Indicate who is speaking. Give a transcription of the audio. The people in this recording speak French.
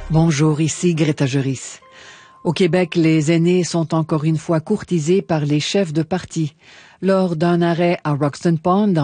Speaker 1: Bonjour, ici Greta Joris. Au Québec, les aînés sont encore une fois courtisés par les chefs de parti. Lors d'un arrêt à Roxton Pond,